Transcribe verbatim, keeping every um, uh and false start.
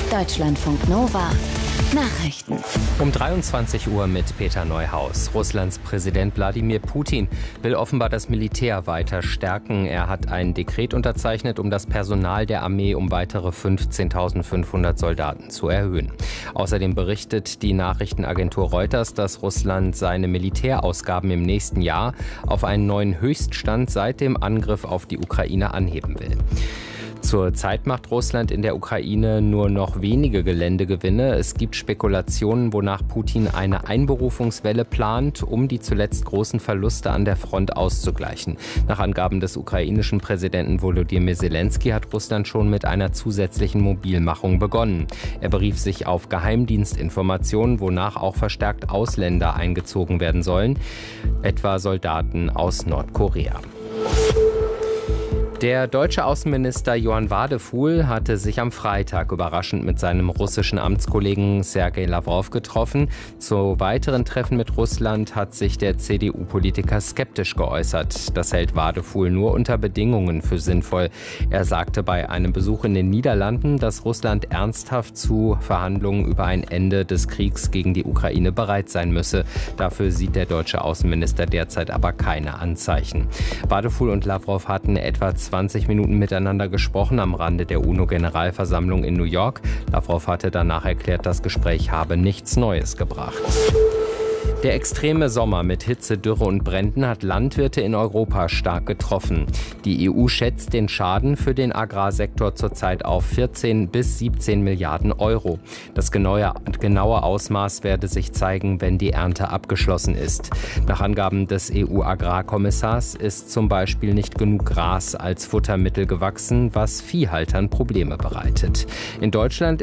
Deutschlandfunk Nova Nachrichten. Um dreiundzwanzig Uhr mit Peter Neuhaus. Russlands Präsident Wladimir Putin will offenbar das Militär weiter stärken. Er hat ein Dekret unterzeichnet, um das Personal der Armee um weitere fünfzehntausendfünfhundert Soldaten zu erhöhen. Außerdem berichtet die Nachrichtenagentur Reuters, dass Russland seine Militärausgaben im nächsten Jahr auf einen neuen Höchststand seit dem Angriff auf die Ukraine anheben will. Zurzeit macht Russland in der Ukraine nur noch wenige Geländegewinne. Es gibt Spekulationen, wonach Putin eine Einberufungswelle plant, um die zuletzt großen Verluste an der Front auszugleichen. Nach Angaben des ukrainischen Präsidenten Volodymyr Zelensky hat Russland schon mit einer zusätzlichen Mobilmachung begonnen. Er berief sich auf Geheimdienstinformationen, wonach auch verstärkt Ausländer eingezogen werden sollen, etwa Soldaten aus Nordkorea. Der deutsche Außenminister Johann Wadefuhl hatte sich am Freitag überraschend mit seinem russischen Amtskollegen Sergei Lawrow getroffen. Zu weiteren Treffen mit Russland hat sich der C D U-Politiker skeptisch geäußert. Das hält Wadefuhl nur unter Bedingungen für sinnvoll. Er sagte bei einem Besuch in den Niederlanden, dass Russland ernsthaft zu Verhandlungen über ein Ende des Kriegs gegen die Ukraine bereit sein müsse. Dafür sieht der deutsche Außenminister derzeit aber keine Anzeichen. Wadefuhl und Lawrow hatten etwa zwanzig Minuten miteinander gesprochen am Rande der UNO-Generalversammlung in New York. Lawrow hatte danach erklärt, das Gespräch habe nichts Neues gebracht. Der extreme Sommer mit Hitze, Dürre und Bränden hat Landwirte in Europa stark getroffen. Die E U schätzt den Schaden für den Agrarsektor zurzeit auf vierzehn bis siebzehn Milliarden Euro. Das genaue, genaue Ausmaß werde sich zeigen, wenn die Ernte abgeschlossen ist. Nach Angaben des E U-Agrarkommissars ist zum Beispiel nicht genug Gras als Futtermittel gewachsen, was Viehhaltern Probleme bereitet. In Deutschland